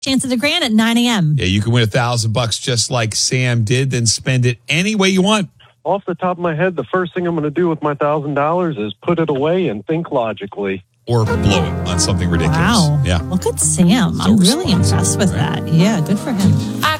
Chance of the Grand at 9 a.m. Yeah, you can win $1,000 just like Sam did, then spend it any way you want. Off the top of my head, the first thing I'm going to do with my $1,000 is put it away and think logically. Or blow it on something ridiculous. Wow. Yeah. Look at Sam. I'm really impressed with that. Yeah, good for him.